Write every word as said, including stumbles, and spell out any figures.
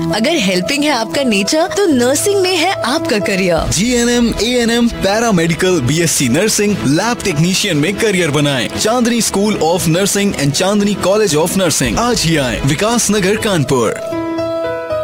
अगर हेल्पिंग है आपका नेचर तो नर्सिंग में है आपका career. G N M, A N M, para medical, B S C nursing, lab technician में करियर बनाएं। चांदनी school of nursing and Chandni college of nursing. आज ही आए, विकास नगर, कानपुर।